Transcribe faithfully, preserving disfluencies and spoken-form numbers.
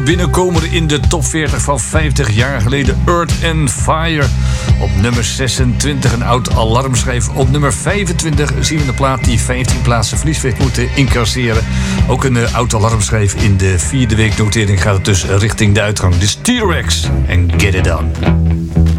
binnenkomer in de top veertig van vijftig jaar geleden. Earth and Fire op nummer zesentwintig. Een oud alarmschijf. Op nummer vijfentwintig zien we de plaat die vijftien plaatsen verlies heeft moeten incasseren. Ook een uh, oud alarmschijf. In de vierde week notering gaat het dus richting de uitgang. Dus T-Rex en Get It On.